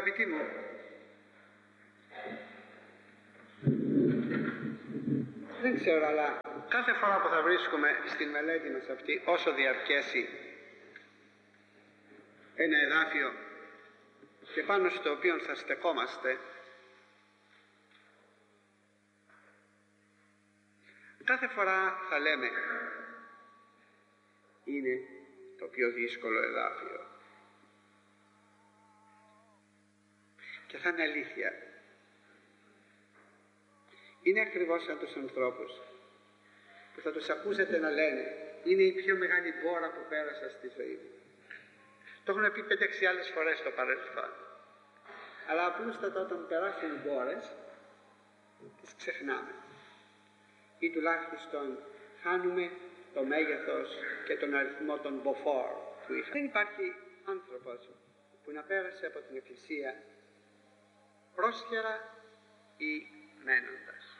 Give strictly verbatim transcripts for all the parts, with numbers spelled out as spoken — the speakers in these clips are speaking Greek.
Αγαπητοί μου, δεν ξέρω, αλλά κάθε φορά που θα βρίσκουμε στην μελέτη μας αυτή, όσο διαρκέσει ένα εδάφιο και πάνω στο οποίο θα στεκόμαστε, κάθε φορά θα λέμε είναι το πιο δύσκολο εδάφιο. Και θα είναι αλήθεια. Είναι ακριβώς σαν τους ανθρώπους που θα τους ακούσετε να λένε είναι η πιο μεγάλη μπόρα που πέρασα στη ζωή μου. Το έχουν πει πέντε έξι άλλες φορές στο παρελθόν. Αλλά απλούστατα όταν περάσουν μπόρες τις ξεχνάμε. Ή τουλάχιστον χάνουμε το μέγεθος και τον αριθμό των μποφόρ που είχαν. Δεν υπάρχει άνθρωπος που να πέρασε από την Εκκλησία πρόσχερα ή μένοντας.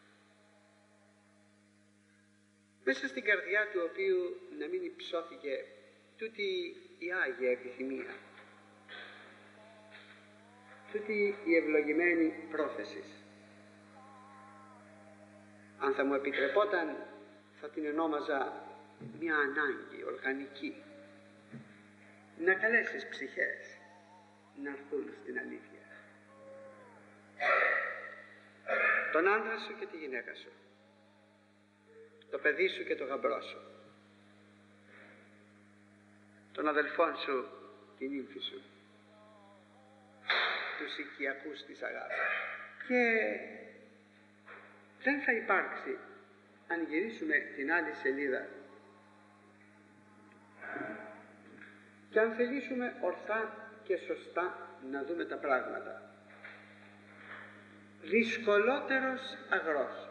Μέσα στην καρδιά του οποίου να μην υψώθηκε τούτη η Άγια επιθυμία, τούτη η ευλογημένη πρόθεση. Αν θα μου επιτρεπόταν, θα την ονόμαζα μια ανάγκη οργανική, να καλέσεις ψυχές να έρθουν στην αλήθεια. Τον άντρα σου και τη γυναίκα σου, το παιδί σου και το γαμπρό σου, τον αδελφόν σου, την ύμφη σου, τους οικιακούς της αγάπης. Και δεν θα υπάρξει, αν γυρίσουμε την άλλη σελίδα και αν θελήσουμε ορθά και σωστά να δούμε τα πράγματα, δυσκολότερος αγρός,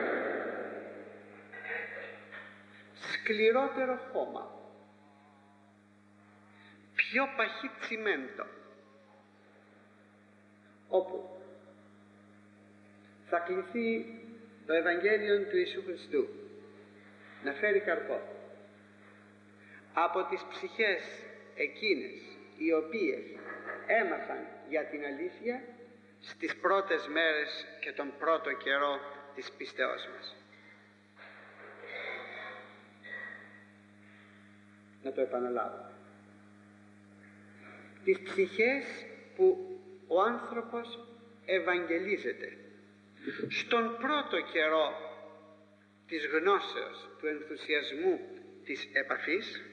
σκληρότερο χώμα, πιο παχύ τσιμέντο, όπου θα κληθεί το Ευαγγέλιο του Ιησού Χριστού να φέρει καρπό από τις ψυχές εκείνες οι οποίες έμαθαν για την αλήθεια στις πρώτες μέρες και τον πρώτο καιρό της πίστεώς μας. Να το επαναλάβω. Τις ψυχές που ο άνθρωπος ευαγγελίζεται στον πρώτο καιρό της γνώσεως, του ενθουσιασμού, της επαφής,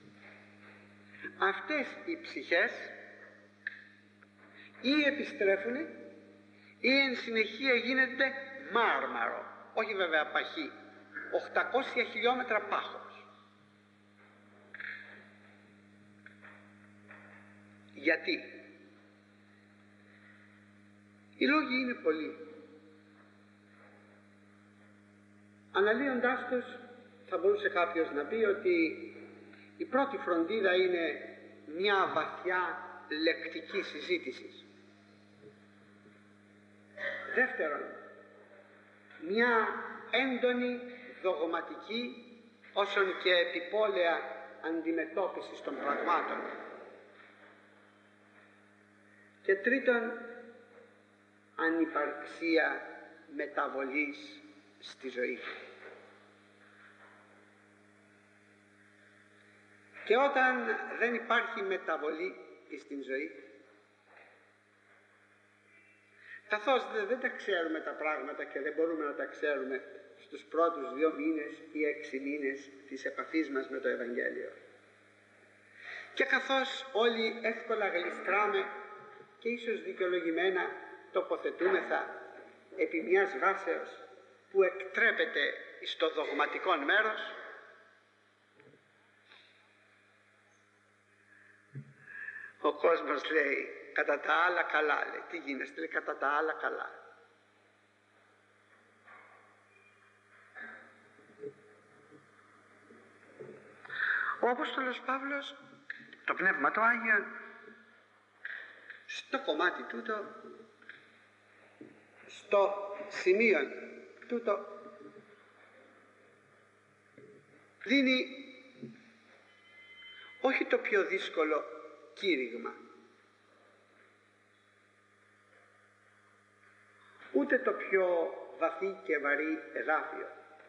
αυτές οι ψυχές ή επιστρέφουν ή εν συνεχεία γίνεται μάρμαρο, όχι βέβαια παχύ, οκτακόσια χιλιόμετρα πάχος. Γιατί? Οι λόγοι είναι πολλοί. Αναλύοντάς τους θα μπορούσε κάποιος να πει ότι η πρώτη φροντίδα είναι μια βαθιά λεκτική συζήτηση. Δεύτερον, μια έντονη δογματική όσον και επιπόλαια αντιμετώπιση των πραγμάτων. Και τρίτον, ανυπαρξία μεταβολής στη ζωή. Και όταν δεν υπάρχει μεταβολή στην ζωή, καθώς δεν τα ξέρουμε τα πράγματα και δεν μπορούμε να τα ξέρουμε στους πρώτους δύο μήνες ή έξι μήνες της επαφής μας με το Ευαγγέλιο, και καθώς όλοι εύκολα γλιστράμε και ίσως δικαιολογημένα τοποθετούμεθα επί μιας βάσεως που εκτρέπεται στο δογματικό μέρος, ο κόσμος λέει κατά τα άλλα καλά, λέει. Τι γίνεστε? Λέει κατά τα άλλα καλά. Ο Απόστολος Παύλος, το Πνεύμα το Άγιο, στο κομμάτι τούτο, στο σημείο τούτο, δίνει όχι το πιο δύσκολο κήρυγμα, ούτε το πιο βαθύ και βαρύ εδάφιο.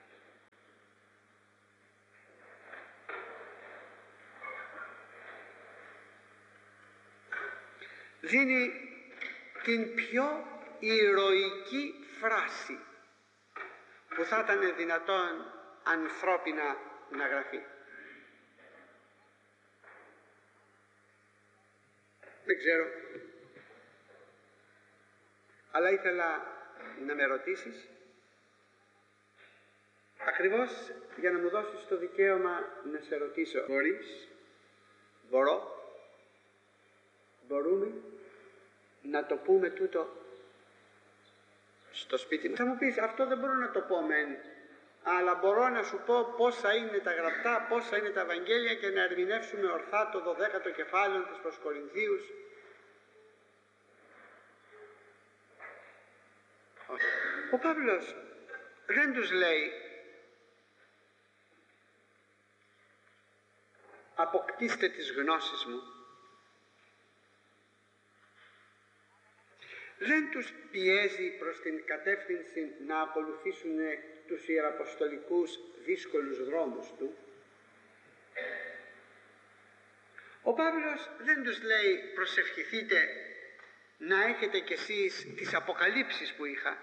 Δίνει την πιο ηρωική φράση που θα ήταν δυνατόν ανθρώπινα να γραφεί. Δεν ξέρω, αλλά ήθελα να με ρωτήσεις ακριβώς για να μου δώσεις το δικαίωμα να σε ρωτήσω. Μπορείς, μπορώ, μπορούμε να το πούμε τούτο στο σπίτι μου? Θα μου πεις, αυτό δεν μπορώ να το πω μεν, αλλά μπορώ να σου πω πόσα είναι τα γραπτά, πόσα είναι τα Ευαγγέλια και να ερμηνεύσουμε ορθά το δωδέκατο κεφάλαιο της προς Κορινθίους. Ο Παύλος δεν τους λέει αποκτήστε τις γνώσεις μου. Δεν τους πιέζει προς την κατεύθυνση να ακολουθήσουν τους ιεραποστολικούς δύσκολους δρόμους του. Ο Παύλος δεν τους λέει προσευχηθείτε να έχετε κι εσείς τις αποκαλύψεις που είχα,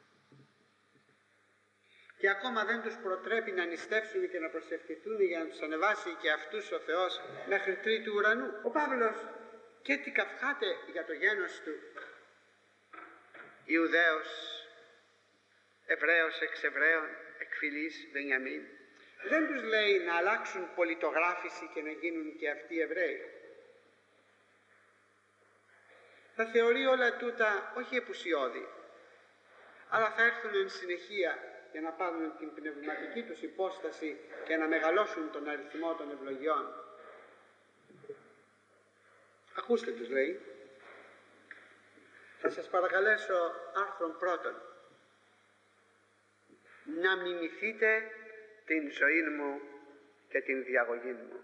και ακόμα δεν τους προτρέπει να νηστεύσουν και να προσευχηθούν για να τους ανεβάσει και αυτούς ο Θεός μέχρι τρίτου ουρανού. Ο Παύλος και τι καυχάται για το γένος του, Ιουδαίος, Εβραίος εξ Εβραίων, εκ φυλής Βενιαμίν. Δεν τους λέει να αλλάξουν πολιτογράφηση και να γίνουν και αυτοί Εβραίοι. Θα θεωρεί όλα τούτα όχι επουσιώδη, αλλά θα έρθουν εν συνεχεία για να πάρουν την πνευματική τους υπόσταση και να μεγαλώσουν τον αριθμό των ευλογιών. Ακούστε τους λέει. Θα σας παρακαλέσω άρθρον πρώτον να μιμηθείτε την ζωή μου και την διαγωγή μου.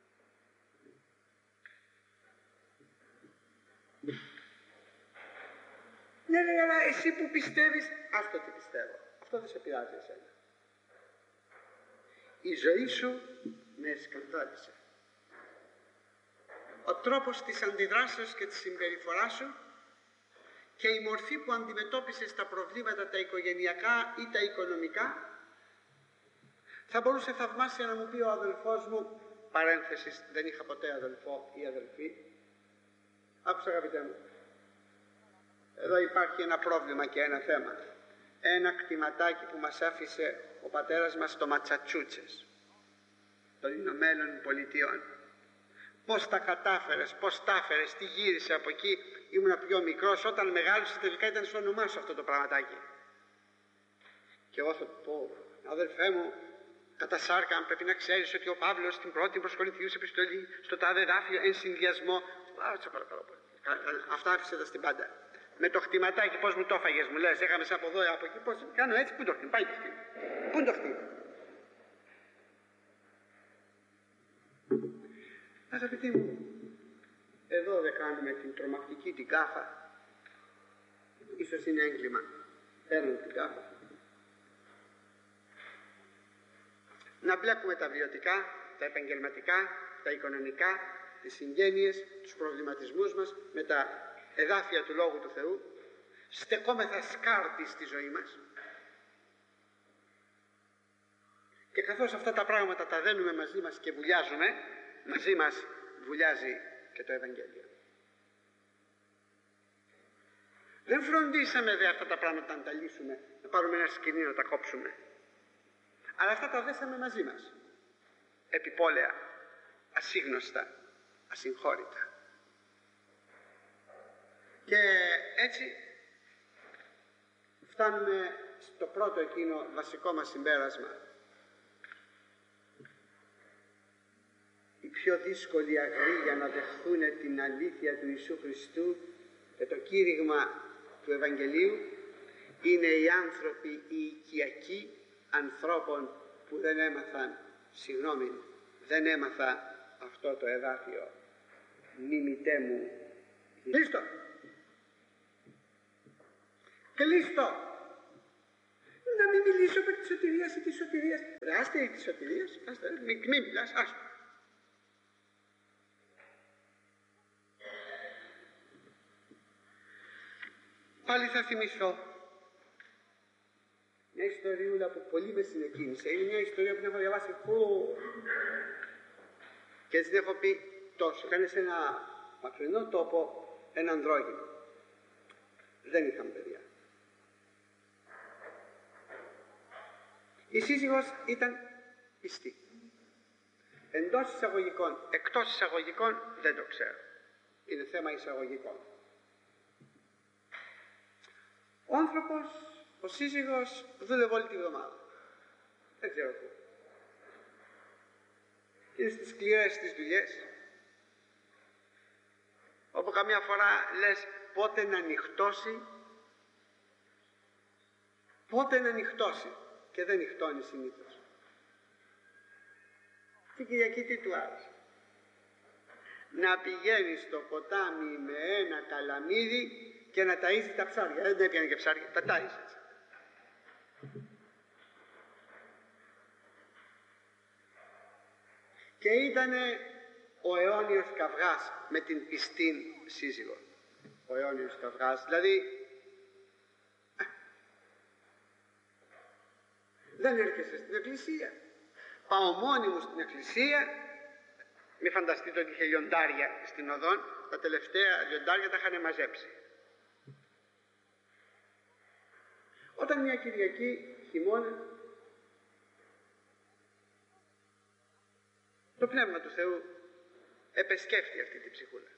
Ναι, ναι, αλλά εσύ που πιστεύεις, άστο τι πιστεύω. Αυτό δεν σε πειράζει εσένα. Η ζωή σου με σκανδάλισε. Ο τρόπος της αντιδράσεως και της συμπεριφοράς σου και η μορφή που αντιμετώπισες τα προβλήματα τα οικογενειακά ή τα οικονομικά, θα μπορούσε θαυμάσια να μου πει ο αδελφός μου, παρένθεσης, δεν είχα ποτέ αδελφό ή αδελφή, άκουσα αγαπητέ μου, εδώ υπάρχει ένα πρόβλημα και ένα θέμα. Ένα κτηματάκι που μας άφησε ο πατέρας μας στο Ματσατσούτσες των Ηνωμένων Πολιτειών. Πώς τα κατάφερες, πώς τα έφερες, τι γύρισε από εκεί? Ήμουνα πιο μικρός, όταν μεγάλωσε τελικά ήταν στο όνομά σου αυτό το πραγματάκι. Και εγώ θα του πω, αδελφέ μου, κατά σάρκα, πρέπει να ξέρεις ότι ο Παύλος στην πρώτη προς Κορινθίους επιστολή, στο τάδε εδάφιο, εν συνδυασμό. Α, σε παρακαλώ πολύ. Αυτά άφησε τα στην πάντα. Με το χτυματάκι, πώς μου το έφαγες, μου λες, έχαμε από εδώ, από εκεί, πώς κάνω έτσι, πού το χτύμα, πάει το χτύμα. Πού το χτύμα. Αγαπητοί μου, εδώ δεν κάνουμε την τρομακτική την κάφα. Ίσως είναι έγκλημα. Παίρνουν την κάφα. Να μπλέκουμε τα βιωτικά, τα επαγγελματικά, τα οικονομικά, τις συγγένειες, τους προβληματισμούς μας με τα εδάφια του Λόγου του Θεού. Στεκόμεθα σκάρτη στη ζωή μας. Και καθώς αυτά τα πράγματα τα δένουμε μαζί μας και βουλιάζουμε, μαζί μας βουλιάζει και το Ευαγγέλιο. Δεν φροντίσαμε δε αυτά τα πράγματα να τα λύσουμε, να πάρουμε ένα σκηνή να τα κόψουμε. Αλλά αυτά τα δέσαμε μαζί μας. Επιπόλαια, ασύγνωστα, ασυγχώρητα. Και έτσι φτάνουμε στο πρώτο εκείνο βασικό μας συμπέρασμα. Η πιο δύσκολη αγροί για να δεχθούν την αλήθεια του Ιησού Χριστού και το κήρυγμα του Ευαγγελίου είναι οι άνθρωποι οι οικιακοί ανθρώπων που δεν έμαθαν, συγγνώμη, δεν έμαθα αυτό το εδάφιο. Μιμητέ μου. Λίστο. Κλείστο. Να μην μιλήσω περί της σωτηρίας ή της σωτηρίας. Ρε, άστε ή της σωτηρίας, άστε, μην, μην μιλάς, άστε. Πάλι θα θυμηθώ μια ιστοριούλα που πολύ με συνεκίνησε. Είναι μια ιστορία που την έχω διαβάσει χω... και έτσι την έχω πει τόσο. Ήταν σε ένα μακρινό τόπο ένα ανδρόγυνο. Δεν είχαν παιδιά. Η σύζυγος ήταν πιστή. Εντός εισαγωγικών, εκτός εισαγωγικών δεν το ξέρω. Είναι θέμα εισαγωγικών. Ο άνθρωπος, ο σύζυγος, δούλευε όλη τη βδομάδα. Δεν ξέρω πού. Είναι στις σκληρές τις δουλειές, όπου καμιά φορά λες πότε να νυχτώσει, πότε να νυχτώσει και δεν νυχτώνει συνήθως. Την Κυριακή τι του άρεσε? Να πηγαίνει στο ποτάμι με ένα καλαμίδι και να ταΐζει τα ψάρια. Δεν έπιανε και ψάρια, τα τάιζε. Και ήτανε ο αιώνιος καυγάς με την πιστήν σύζυγο. Ο αιώνιος καυγάς, δηλαδή δεν έρχεσαι στην εκκλησία. Πάω μόνη μου στην εκκλησία. Μη φανταστείτε ότι είχε λιοντάρια στην οδόν. Τα τελευταία λιοντάρια τα είχαν μαζέψει. Όταν μια Κυριακή χειμώνα, το Πνεύμα του Θεού επεσκέφτει αυτή την ψυχούλα.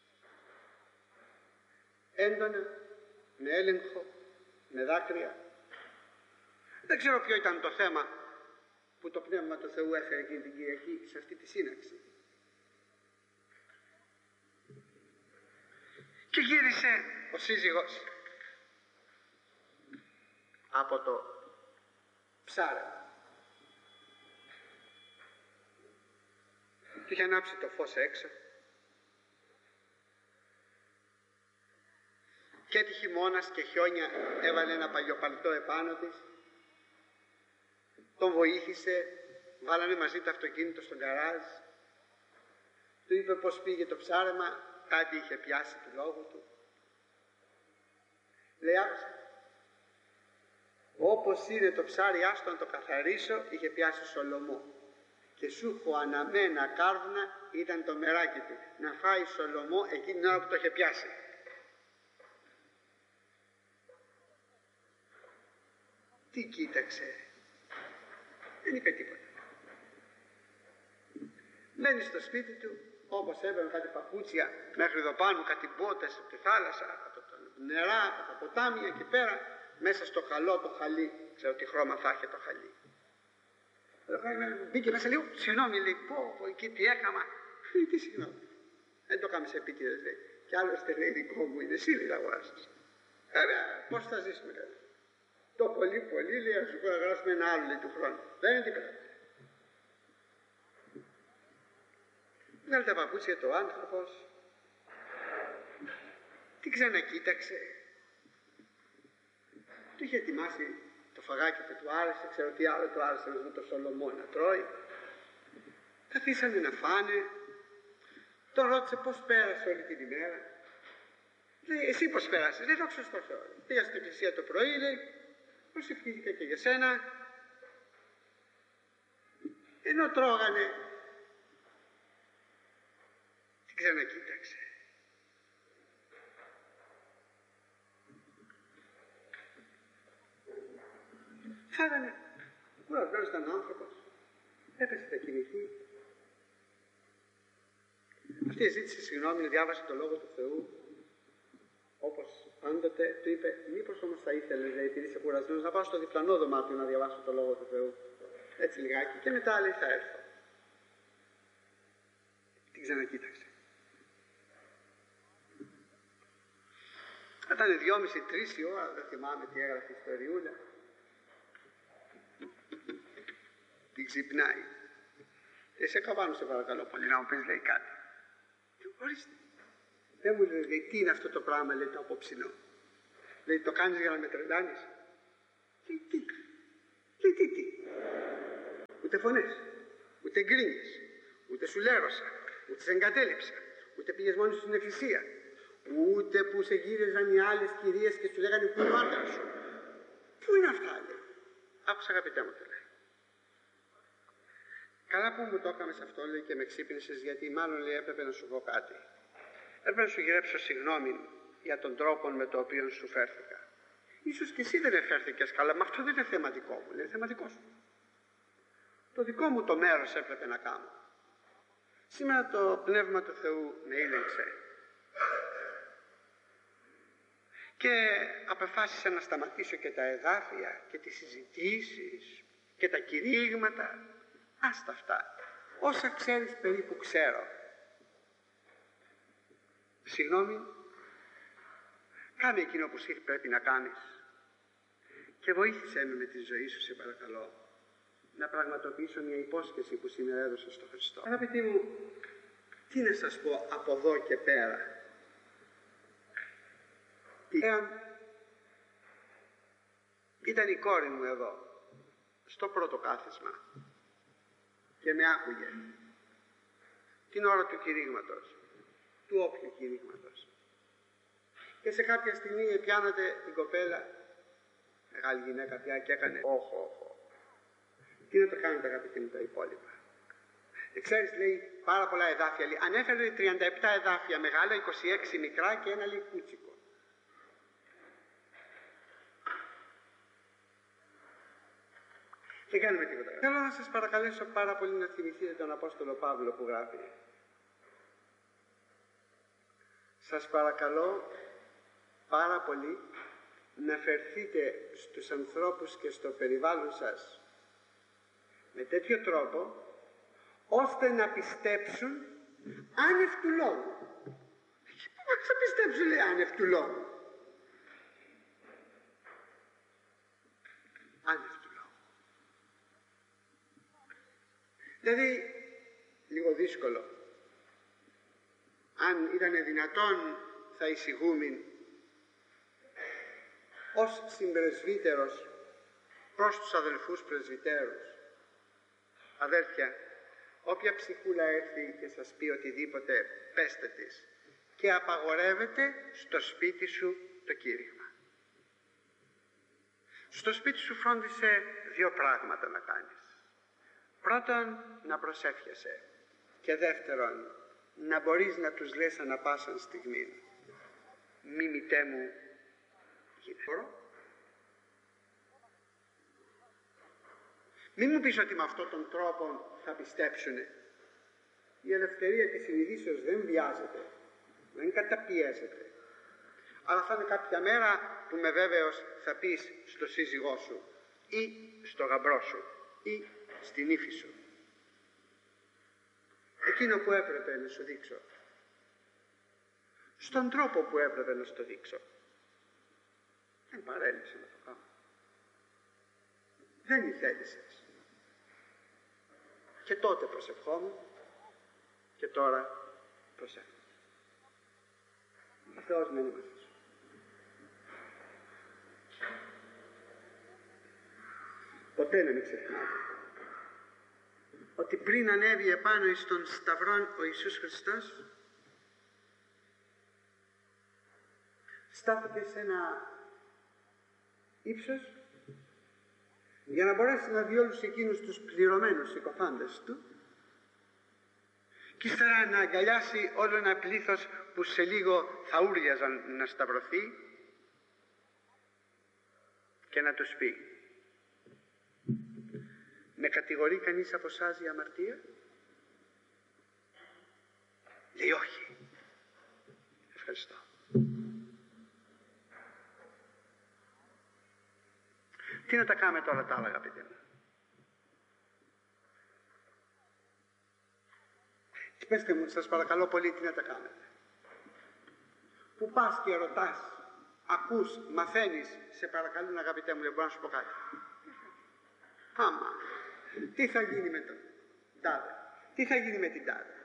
Έντονα, με έλεγχο, με δάκρυα. Δεν ξέρω ποιο ήταν το θέμα που το Πνεύμα του Θεού έφερε εκείνη την Κυριακή σε αυτή τη σύναξη. Και γύρισε ο σύζυγος από το ψάρεμα. Και είχε ανάψει το φως έξω. Και έτυχε χειμώνας και χιόνια, έβαλε ένα παλιό παλτό επάνω της. Τον βοήθησε, βάλανε μαζί το αυτοκίνητο στον γκαράζ. Του είπε πως πήγε το ψάρεμα, κάτι είχε πιάσει του λόγου του. Λέει, άκουσα, όπως είναι το ψάρι, άστο να το καθαρίσω, είχε πιάσει Σολομό. Και σου έχω αναμένα κάρβουνα, ήταν το μεράκι του, να φάει Σολομό εκείνη την ώρα που το είχε πιάσει. Τι κοίταξε? Δεν είπε τίποτα. Μένει στο σπίτι του, όπως έπαιρνε κάτι παπούτσια μέχρι εδώ πάνω, κάτι μπότες από τη θάλασσα, από τα νερά, από τα ποτάμια εκεί πέρα, μέσα στο χαλό το χαλί. Ξέρω τι χρώμα θα έχει το χαλί. Μπήκε μέσα λίγο, συγγνώμη, λέει, πω, πω, εκεί τι έκαμα. Τι συγγνώμη? Δεν το έκαμε σε επίτηδες, λέει. Κι άλλωστε, λέει, δικό μου είναι, εσύ, λέει, τα αγοράσες. Βέβαια, πώς θα ζήσουμε, λέει. Το πολύ πολύ, λέει, ας σου πω να γράψουμε ένα άλλο, λέει, του χρόνου. Δεν είναι τίποτα. Βγάλε τα παπούτσια το άνθρωπος, την ξανακοίταξε, του είχε ετοιμάσει το φαγάκι που του άρεσε, ξέρω τι άλλο του άρεσε με το Σολομό να τρώει. Καθίσανε να φάνε, τον ρώτησε πώς πέρασε όλη την ημέρα. Λέει, εσύ πώς πέρασες? Λέει, δόξα στο Θεό. Πήγα στην εκκλησία το πρωί, λέει, προσευχήθηκα και για σένα. Ενώ τρώγανε, την ξανακοίταξε. Φάγανε. Κουρασμένος ήταν άνθρωπος. Έπεσε θα κοιμηθεί. Αυτή ζήτησε συγγνώμη, να διάβασε το Λόγο του Θεού. Όπως πάντοτε του είπε, μήπως όμως θα ήθελε, λέει, επειδή είσαι κουρασμένος, να πάω στο διπλανό δωμάτιο να διαβάσω το Λόγο του Θεού. Έτσι λιγάκι. Και μετά, λέει, θα έρθω. Την ξανακοίταξε. Ήταν δυόμιση τρεις η ώρα, δεν θυμάμαι τι έγραφε η ιστοριούλα. Την ξυπνάει. Και σε καβάνω, σε παρακαλώ πολύ, να μου πεις, λέει, κάτι. Και ορίστε. Δεν μου λέει, τι είναι αυτό το πράγμα, λέει, το απόψινό. Λέει, το κάνεις για να με τρελάνεις? Λέει, τι, λέει, τι, τι. Ούτε φωνές, ούτε γκρίνιες, ούτε σου λέρωσα, ούτε σε εγκατέλειψα, ούτε πήγες μόνος στην εκκλησία, ούτε που σε γύριζαν οι άλλες κυρίες και σου λέγανε πού είναι ο άντρας σου. Πού είναι αυτά, λέει. Άκουσα, αγαπητέ μου, το λέει. Καλά που μου το έκαμες αυτό, λέει, και με ξύπνησες, γιατί μάλλον, λέει, έπρεπε να σου πω κάτι. Έπρεπε να σου γυρέψω συγγνώμη για τον τρόπο με τον οποίο σου φέρθηκα. Ίσως και εσύ δεν εφέρθηκες καλά, μα αυτό δεν είναι θέμα δικό μου, είναι θέμα δικό σου. Το δικό μου το μέρος έπρεπε να κάνω. Σήμερα το Πνεύμα του Θεού με ήλεγξε και απεφάσισα να σταματήσω και τα εδάφια και τις συζητήσεις και τα κηρύγματα. Άστα αυτά. Όσα ξέρεις περίπου ξέρω. Συγγνώμη, κάνε εκείνο που εσύ πρέπει να κάνεις και βοήθησέ με με τη ζωή σου, σε παρακαλώ, να πραγματοποιήσω μια υπόσχεση που σήμερα έδωσα στο Χριστό. Αγαπητοί μου, τι να σας πω από εδώ και πέρα. Εάν ήταν η κόρη μου εδώ, στο πρώτο κάθισμα, και με άκουγε την ώρα του κηρύγματος, του όποιου κηρύγματος, και σε κάποια στιγμή πιάνατε την κοπέλα, μεγάλη γυναίκα πια, και έκανε όχο, όχο. Τι να τα κάνετε, αγαπητοί μου, τα υπόλοιπα? Ε, ξέρεις, λέει, πάρα πολλά εδάφια. Λέει, ανέφερε τριάντα επτά εδάφια μεγάλα, είκοσι έξι μικρά και ένα, λέει, κούτσικο. Δεν κάνουμε τίποτα. Θέλω να σας παρακαλέσω πάρα πολύ να θυμηθείτε τον Απόστολο Παύλο που γράφει. Σας παρακαλώ πάρα πολύ να φερθείτε στους ανθρώπους και στο περιβάλλον σας με τέτοιο τρόπο ώστε να πιστέψουν άνευ του λόγου. Πώς θα πιστέψουν, λέει, άνευ του λόγου? Άνευ του λόγου. Δηλαδή, λίγο δύσκολο. Αν ήταν δυνατόν, θα εισηγούμην ως συμπρεσβύτερος προς τους αδελφούς πρεσβυτέρους. Αδέρφια, όποια ψυχούλα έρθει και σας πει οτιδήποτε, πέστε της και απαγορεύεται στο σπίτι σου το κήρυγμα. Στο σπίτι σου φρόντισε δύο πράγματα να κάνεις. Πρώτον, να προσεύχεσαι, και δεύτερον, να μπορείς να τους λες ανα πάσαν στιγμή, μη μητέ μου γίνε. Μην μου πεις ότι με αυτόν τον τρόπο θα πιστέψουνε. Η ελευθερία της συνειδήσεως δεν βιάζεται, δεν καταπιέζεται. Αλλά θα είναι κάποια μέρα που με βέβαιος θα πεις στο σύζυγό σου ή στο γαμπρό σου ή στην ύφη σου εκείνο που έπρεπε να σου δείξω, στον τρόπο που έπρεπε να σου το δείξω. Δεν παρέλειψε να το κάνω. Δεν ηθέλησες. Και τότε προσευχόμουν και τώρα προσεύχομαι. Ο Θεός με είναι μαζί σου. Ποτέ να μην ξεχνάτε ότι πριν ανέβει επάνω εις τον Σταυρόν ο Ιησούς Χριστός, στάθηκε σε ένα ύψος για να μπορέσει να δει όλους εκείνους τους πληρωμένους συκοφάντες του και ύστερα να αγκαλιάσει όλο ένα πλήθος που σε λίγο θα ούριαζαν να σταυρωθεί και να τους πει: με κατηγορεί κανείς από εσάς για αμαρτία? Λέει όχι. Ευχαριστώ. Τι να τα κάνουμε τώρα τα άλλα, αγαπητοί μου? Και πέστε μου, σας παρακαλώ πολύ, τι να τα κάνετε? Που πας και ρωτάς, ακούς, μαθαίνεις, σε παρακαλούν, αγαπητέ μου, δεν μπορώ να σου πω κάτι. Άμα, τι θα γίνει με τον τάδε? Τι θα γίνει με την τάδε?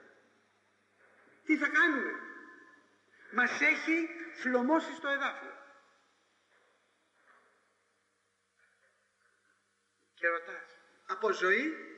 Τι θα κάνουμε? Μας έχει φλωμώσει στο εδάφιο. Και ρωτάς, από ζωή